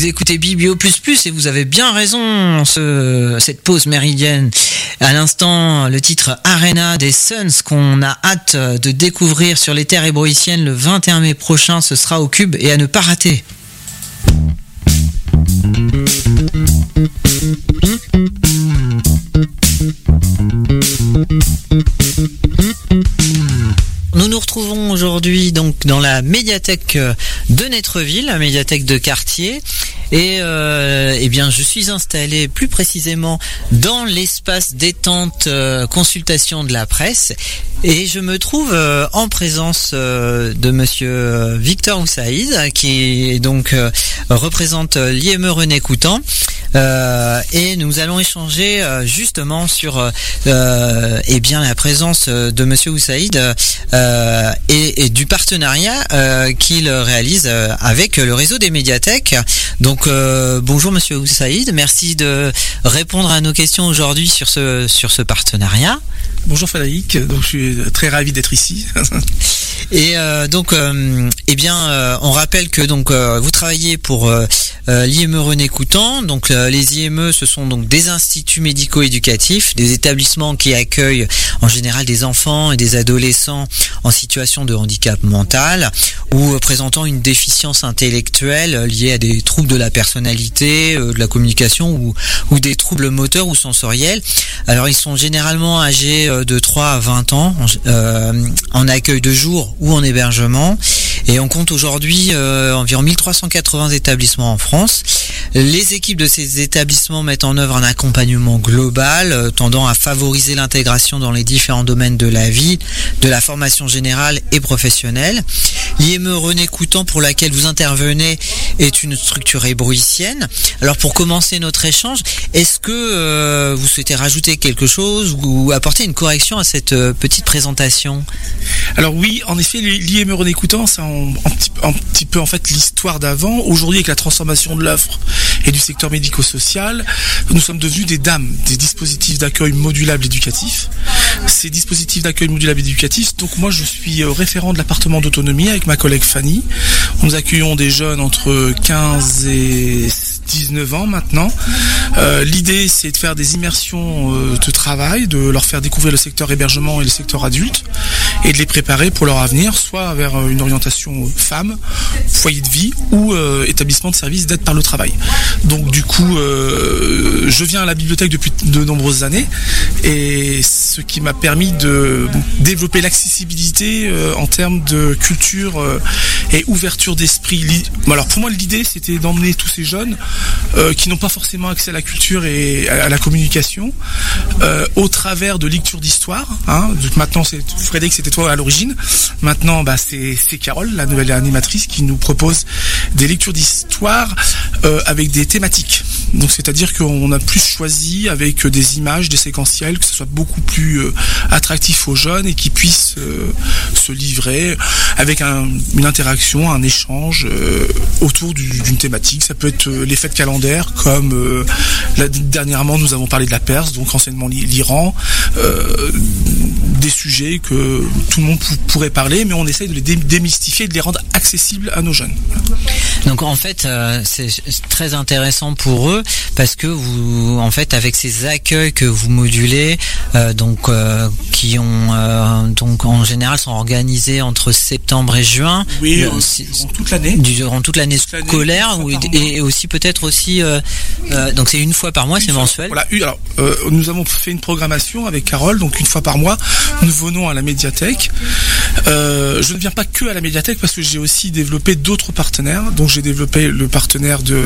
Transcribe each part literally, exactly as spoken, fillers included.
écoutez Biblio plus plus et vous avez bien raison, ce, cette pause méridienne. À l'instant, le titre Arena des Suns qu'on a hâte de découvrir sur les terres hébroïciennes le vingt et un mai prochain. Ce sera au Cube et à ne pas rater. Nous nous retrouvons aujourd'hui donc dans la médiathèque de Netreville, la médiathèque de quartier. Et euh, eh bien, je suis installé plus précisément dans l'espace détente euh, consultation de la presse et je me trouve euh, en présence euh, de Monsieur Victor Oussaïd qui donc euh, représente l'I M E René Coutan. Euh, et nous allons échanger euh, justement sur euh, eh bien la présence de Monsieur Oussaïd euh, et, et du partenariat euh, qu'il réalise euh, avec le réseau des médiathèques. Donc euh, bonjour Monsieur Oussaïd, merci de répondre à nos questions aujourd'hui sur ce sur ce partenariat. Bonjour Frédéric, donc je suis très ravi d'être ici. Et euh, donc euh, eh bien euh, on rappelle que donc euh, vous travaillez pour euh, euh, l'I M E René Coutan. Donc euh, les I M E ce sont donc des instituts médico-éducatifs, des établissements qui accueillent en général des enfants et des adolescents en situation de handicap mental ou euh, présentant une déficience intellectuelle liée à des troubles de la personnalité, euh, de la communication ou ou des troubles moteurs ou sensoriels. Alors ils sont généralement âgés euh, de trois à vingt ans euh, en accueil de jour ou en hébergement. Et on compte aujourd'hui euh, environ mille trois cent quatre-vingts établissements en France. Les équipes de ces établissements mettent en œuvre un accompagnement global euh, tendant à favoriser l'intégration dans les différents domaines de la vie, de la formation générale et professionnelle. L'I M E René Coutan, pour laquelle vous intervenez, est une structure hébroïcienne. Alors pour commencer notre échange, est-ce que euh, vous souhaitez rajouter quelque chose ou apporter une correction à cette euh, petite présentation ? Alors oui, en effet, l'I M E René Coutan, c'est un, un, petit, un petit peu en fait l'histoire d'avant. Aujourd'hui, avec la transformation de l'offre et du secteur médico-social, nous sommes devenus des D A M, des dispositifs d'accueil modulables éducatifs. Ces dispositifs d'accueil modulables éducatifs, donc moi je suis référent de l'appartement d'autonomie avec ma collègue Fanny. Nous accueillons des jeunes entre quinze et dix-neuf ans maintenant. Euh, l'idée c'est de faire des immersions euh, de travail, de leur faire découvrir le secteur hébergement et le secteur adulte et de les préparer pour leur avenir, soit vers une orientation femme, foyer de vie ou euh, établissement de services d'aide par le travail. Donc du coup, euh, je viens à la bibliothèque depuis de nombreuses années et ce qui m'a permis de développer l'accessibilité euh, en termes de culture euh, et ouverture d'esprit. Alors pour moi l'idée c'était d'emmener tous ces jeunes euh, qui n'ont pas forcément accès à la culture et à la communication euh, au travers de lectures d'histoire. Hein. Donc maintenant c'est Frédéric, c'était toi à l'origine. Maintenant bah c'est c'est Carole, la nouvelle animatrice, qui nous propose des lectures d'histoire euh, avec des thématiques. Donc c'est-à-dire qu'on a plus choisi avec des images, des séquentiels, que ce soit beaucoup plus euh, attractif aux jeunes et qu'ils puissent euh, se livrer avec un, une interaction, un échange euh, autour du, d'une thématique. Ça peut être euh, les fêtes calendaires, comme euh, là, dernièrement nous avons parlé de la Perse, donc anciennement l'Iran, euh, des sujets que tout le monde p- pourrait parler, mais on essaye de les dé- démystifier, de les rendre accessibles à nos jeunes. Donc en fait, euh, c'est très intéressant pour eux parce que vous, en fait, avec ces accueils que vous modulez, euh, donc euh, qui ont euh, donc en général sont organisés entre septembre et juin. Oui, euh, durant toute l'année. Durant toute l'année toute scolaire l'année, et, et aussi peut-être aussi. Euh, euh, donc c'est une fois par mois, une c'est fois, mensuel. Voilà. Alors euh, nous avons fait une programmation avec Carole, donc une fois par mois, nous venons à la médiathèque. Euh, je ne viens pas que à la médiathèque parce que j'ai aussi développé d'autres partenaires. Donc j'ai développé le partenaire de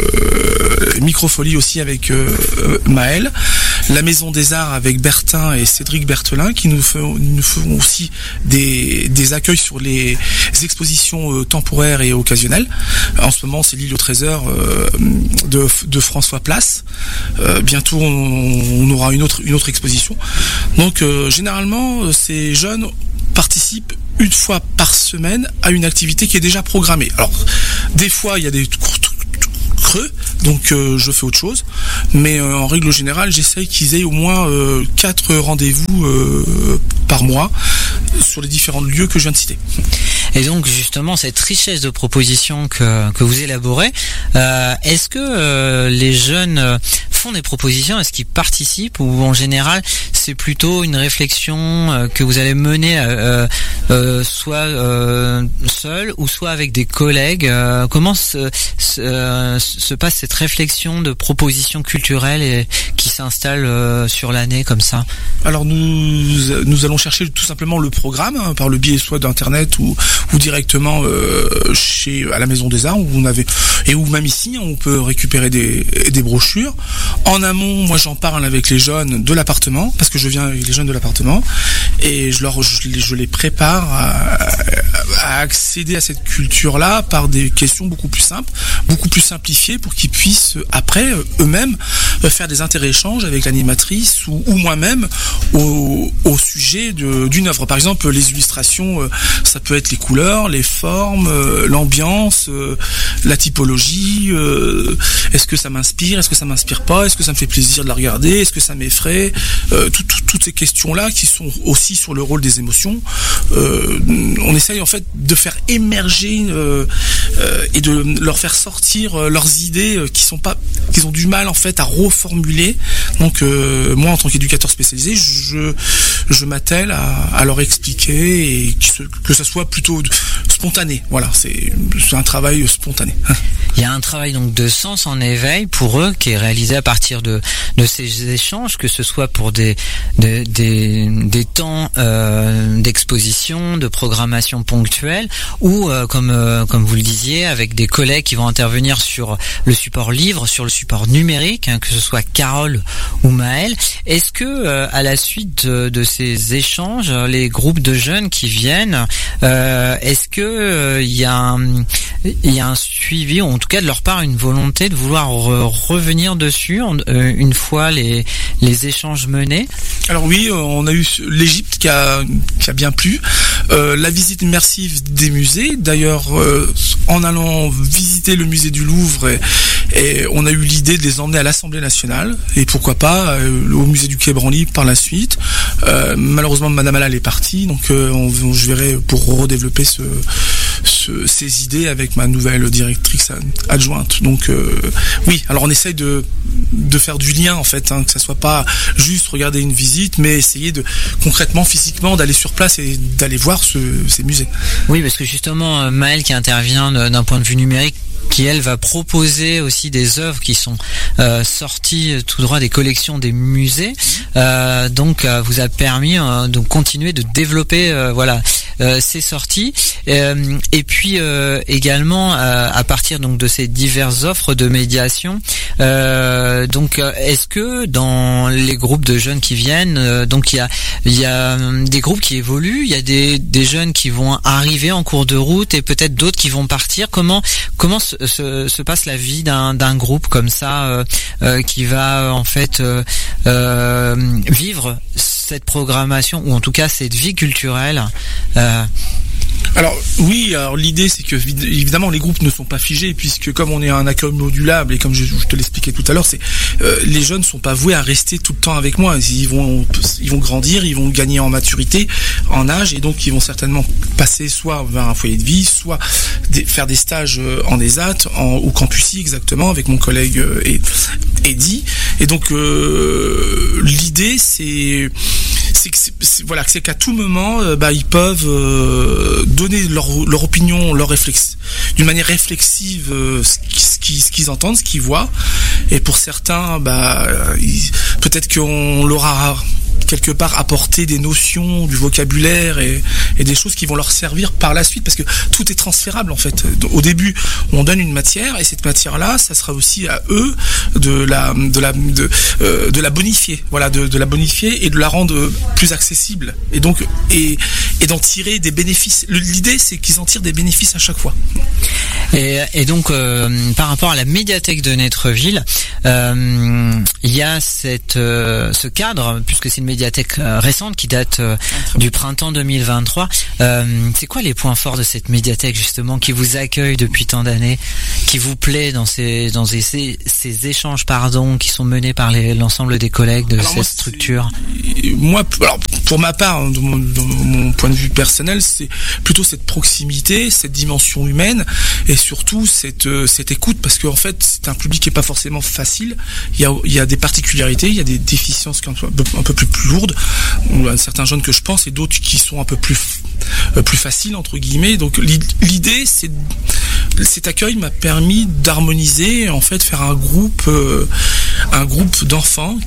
euh, Microfolie aussi avec euh, Maël, la Maison des Arts avec Bertin et Cédric Berthelin qui nous font, nous font aussi des, des accueils sur les expositions euh, temporaires et occasionnelles. En ce moment, c'est l'île au trésor euh, de, de François Place. Euh, bientôt, on, on aura une autre, une autre exposition. Donc, euh, généralement, ces jeunes participent une fois par semaine à une activité qui est déjà programmée. Alors, des fois, il y a des courtes creux, donc euh, je fais autre chose, mais euh, en règle générale, j'essaye qu'ils aient au moins euh, quatre rendez-vous euh, par mois sur les différents lieux que je viens de citer. Et donc justement cette richesse de propositions que que vous élaborez, euh, est-ce que euh, les jeunes euh, font des propositions, est-ce qu'ils participent, ou en général c'est plutôt une réflexion euh, que vous allez mener euh, euh, soit euh, seul ou soit avec des collègues, euh, comment se, se, euh, se passe cette réflexion de propositions culturelles et qui s'installe euh, sur l'année comme ça? Alors nous nous allons chercher tout simplement le programme hein, par le biais soit d'internet ou ou directement euh, chez à la Maison des Arts où on avait et où même ici on peut récupérer des des brochures. En amont, moi j'en parle avec les jeunes de l'appartement parce que je viens avec les jeunes de l'appartement et je leur je les, je les prépare à, à accéder à cette culture-là par des questions beaucoup plus simples, beaucoup plus simplifiées pour qu'ils puissent après eux-mêmes faire des inter-échanges avec l'animatrice ou, ou moi-même au, au sujet de, d'une œuvre. Par exemple, les illustrations, ça peut être les couleurs, les formes, l'ambiance, la typologie. Est-ce que ça m'inspire? Est-ce que ça m'inspire pas? Est-ce que ça me fait plaisir de la regarder? Est-ce que ça m'effraie? euh, tout, tout, Toutes ces questions-là qui sont aussi sur le rôle des émotions. Euh, on essaye en fait de faire émerger euh, euh, et de leur faire sortir euh, leurs idées euh, qui sont pas, qu'ils ont du mal en fait à reformuler. Donc euh, moi en tant qu'éducateur spécialisé, je je m'attelle à, à leur expliquer et que, que ça soit plutôt spontané. Voilà, c'est c'est un travail spontané. Il y a un travail donc de sens en éveil pour eux qui est réalisé à partir de de ces échanges, que ce soit pour des des des, des temps euh, d'exposition, de programmation ponctuelle, ou euh, comme euh, comme vous le disiez, avec des collègues qui vont intervenir sur le support livre, sur le support numérique, hein, que ce soit Carole ou Maëlle. Est-ce que euh, à la suite de, de ces échanges, les groupes de jeunes qui viennent, euh, est-ce que euh, il y a un il y a un suivi, ou en tout cas de leur part une volonté de vouloir re- revenir dessus euh, une fois les les échanges menés? Alors oui, on a eu l'Égypte qui a qui a bien plu, euh, la visite immersive des musées. D'ailleurs, euh, en allant visiter le musée du Louvre, et, et on a eu l'idée de les emmener à l'Assemblée nationale et pourquoi pas euh, au musée du Quai Branly par la suite. Euh, malheureusement, Madame Halal est partie, donc euh, on, on, je verrai pour redévelopper ce, ce, ces idées avec ma nouvelle directrice adjointe. Donc euh, oui, alors on essaye de de faire du lien en fait, hein, que ça soit pas juste regarder une visite, mais essayer de concrètement, physiquement, d'aller sur place et d'aller voir ce, ces musées. Oui, parce que justement, Maëlle qui intervient d'un point de vue numérique, qui elle va proposer aussi des œuvres qui sont euh, sorties tout droit des collections des musées, euh, donc euh, vous a permis euh, de continuer de développer euh, voilà euh, ces sorties, euh, et puis euh, également euh, à partir donc de ces diverses offres de médiation. Euh, donc est-ce que dans les groupes de jeunes qui viennent, euh, donc il y a il y a des groupes qui évoluent, il y a des des jeunes qui vont arriver en cours de route et peut-être d'autres qui vont partir. Comment comment se, se, se passe la vie d'un d'un groupe comme ça euh, euh, qui va en fait euh, euh, vivre cette programmation, ou en tout cas cette vie culturelle? euh, Alors oui, alors l'idée c'est que évidemment les groupes ne sont pas figés, puisque comme on est un accueil modulable et comme je, je te l'expliquais tout à l'heure, c'est euh, les jeunes sont pas voués à rester tout le temps avec moi. Ils vont ils vont grandir, ils vont gagner en maturité, en âge, et donc ils vont certainement passer soit vers un foyer de vie, soit des, faire des stages en E S A T, en, au Campus I exactement, avec mon collègue euh, Eddy. Et donc euh, l'idée c'est c'est que c'est, c'est, voilà, c'est qu'à tout moment, euh, bah, ils peuvent euh, donner leur, leur opinion, leur réflexe, d'une manière réflexive, euh, ce, qu'ils, ce qu'ils entendent, ce qu'ils voient. Et pour certains, bah, ils, peut-être qu'on leur a quelque part apporter des notions, du vocabulaire et, et des choses qui vont leur servir par la suite, parce que tout est transférable en fait. Au début, on donne une matière, et cette matière-là, ça sera aussi à eux de la de la de, euh, de la bonifier, voilà, de, de la bonifier et de la rendre plus accessible, et donc et et d'en tirer des bénéfices. L'idée, c'est qu'ils en tirent des bénéfices à chaque fois. Et, et donc, euh, par rapport à la médiathèque de Netreville, euh, il y a cette euh, ce cadre, puisque c'est une médiathèque euh, récente qui date euh, du printemps deux mille vingt-trois. Euh, c'est quoi les points forts de cette médiathèque justement qui vous accueille depuis tant d'années? qui vous plaît dans ces dans ces, ces échanges pardon qui sont menés par les, l'ensemble des collègues de alors cette moi, structure? Moi, alors, pour ma part, de mon, de mon point de vue personnel, c'est plutôt cette proximité, cette dimension humaine, et surtout cette cette écoute, parce qu'en fait, c'est un public qui est pas forcément facile. Il y a il y a des particularités, il y a des déficiences un peu, un peu plus, plus lourdes, certains jeunes que je pense, et d'autres qui sont un peu plus plus faciles entre guillemets. Donc l'idée, c'est cet accueil m'a permis d'harmoniser, en fait, faire un groupe, euh, un groupe d'enfants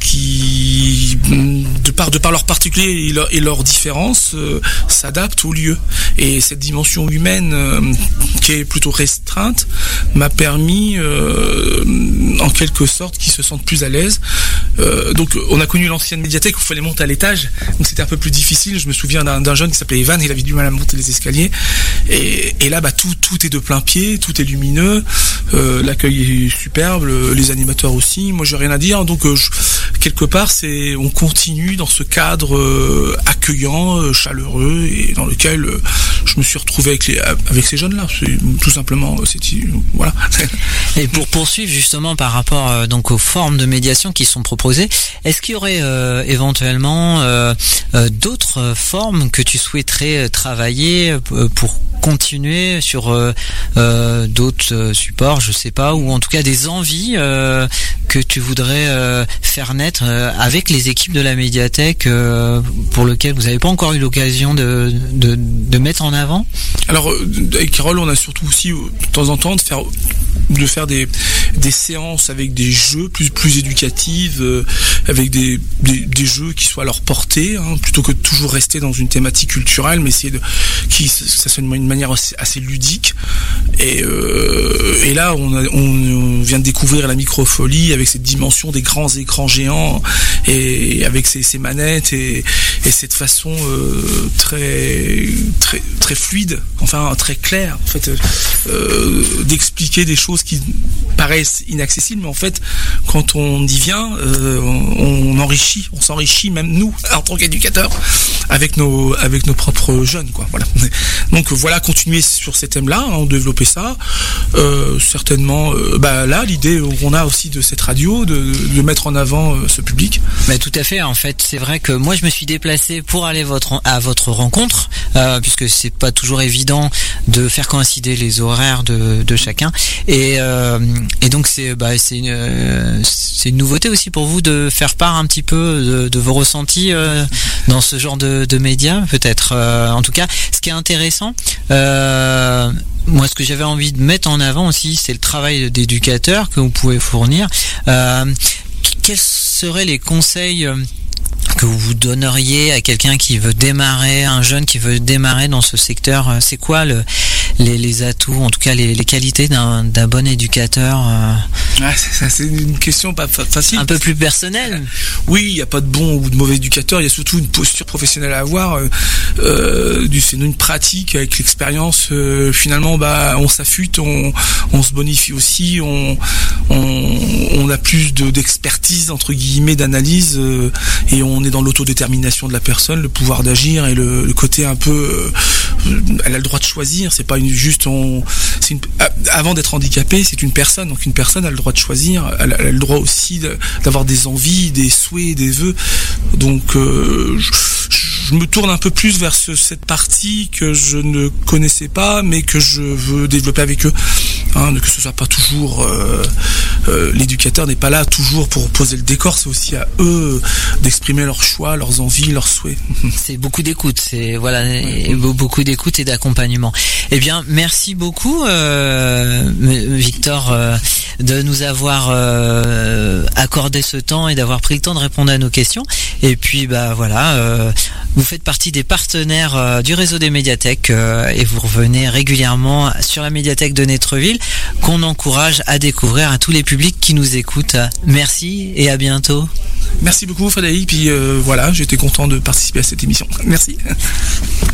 qui, de par de par leurs particuliers et, leur, et leurs différences, euh, s'adaptent au lieu. Et cette dimension humaine, euh, qui est plutôt restreinte, m'a permis, euh, en quelque sorte, qu'ils se sentent plus à l'aise. Euh, donc, on a connu l'ancienne médiathèque où il fallait monter à l'étage, donc c'était un peu plus difficile. Je me souviens d'un, d'un jeune qui s'appelait Evan, il avait du mal à monter les escaliers. Et, et là, bah, tout, tout est de plein pied, tout est lumineux, euh, l'accueil est superbe, les animateurs aussi. Moi, j'ai rien à dire. Donc, euh, je, quelque part, c'est, on continue dans ce cadre euh, accueillant, euh, chaleureux, et dans lequel euh, je me suis retrouvé avec les, avec ces jeunes-là. C'est tout simplement, c'est, voilà. Et pour poursuivre justement par rapport euh, donc aux formes de médiation qui sont proposées, est-ce qu'il y aurait euh, éventuellement euh, euh, d'autres formes que tu souhaiterais travailler euh, pour continuer sur euh, euh, d'autres euh, supports, je sais pas, ou en tout cas des envies euh, que tu voudrais euh, faire naître euh, avec les équipes de la médiathèque euh, pour lesquelles vous n'avez pas encore eu l'occasion de, de, de mettre en avant? Alors avec Carole, on a surtout aussi de temps en temps de faire de faire des des séances avec des jeux plus plus éducatives, euh, avec des, des des jeux qui soient à leur portée, hein, plutôt que de toujours rester dans une thématique culturelle, mais essayer de qui ça soit une, une manière assez, assez ludique. Et euh, et là on, a, on vient de découvrir la microfolie avec cette dimension des grands écrans géants et avec ces, ces manettes et et cette façon euh, très très très fluide, enfin très claire en fait, euh, d'expliquer des choses qui paraissent inaccessibles, mais en fait quand on y vient, euh, on, on enrichit, on s'enrichit même nous en tant qu'éducateurs avec nos avec nos propres jeunes, quoi. Voilà. Donc voilà, continuer sur ces thèmes-là, hein, développer ça. Euh, certainement, euh, bah là l'idée qu'on a aussi de cette radio, de, de mettre en avant euh, ce public. Mais tout à fait. En fait, c'est vrai que moi je me suis déplacé pour aller votre à votre rencontre, euh, puisque c'est pas toujours évident de faire coïncider les horaires de, de chacun. Et, euh, et donc c'est bah c'est une euh, c'est une nouveauté aussi pour vous de faire part un petit peu de, de vos ressentis euh, dans ce genre de, de médias, peut-être. Euh, en tout cas, ce qui est intéressant, euh, moi ce que j'avais envie de mettre en avant aussi, c'est le travail d'éducateur que vous pouvez fournir. Euh, quels seraient les conseils que vous donneriez à quelqu'un qui veut démarrer, un jeune qui veut démarrer dans ce secteur? C'est quoi le, les, les atouts, en tout cas les, les qualités d'un, d'un bon éducateur? Ah, c'est, c'est une question pas facile. Un peu plus personnelle. Oui, il n'y a pas de bon ou de mauvais éducateur, il y a surtout une posture professionnelle à avoir. Euh, euh, c'est une pratique avec l'expérience. Euh, finalement, bah, on s'affûte, on, on se bonifie aussi, on, on, on a plus de, d'expertise entre guillemets, d'analyse, euh, et on est dans l'autodétermination de la personne, le pouvoir d'agir et le, le côté un peu, euh, elle a le droit de choisir. C'est pas une, juste, on, c'est une, avant d'être handicapé, c'est une personne, donc une personne a le droit de choisir, elle a, elle a le droit aussi de, d'avoir des envies, des souhaits, des vœux. Donc, euh, je, je me tourne un peu plus vers ce, cette partie que je ne connaissais pas, mais que je veux développer avec eux. Hein, que ce soit pas toujours, euh, euh, l'éducateur n'est pas là toujours pour poser le décor, c'est aussi à eux d'exprimer leurs choix, leurs envies, leurs souhaits. C'est beaucoup d'écoute, c'est voilà, et beaucoup d'écoute et d'accompagnement. Eh bien, merci beaucoup, euh, Victor, euh, de nous avoir euh, accordé ce temps et d'avoir pris le temps de répondre à nos questions. Et puis, bah voilà, euh, vous faites partie des partenaires euh, du réseau des médiathèques euh, et vous revenez régulièrement sur la médiathèque de Netreville, qu'on encourage à découvrir à tous les publics qui nous écoutent. Merci et à bientôt. Merci beaucoup Frédéric, puis euh, voilà, j'étais content de participer à cette émission. Merci.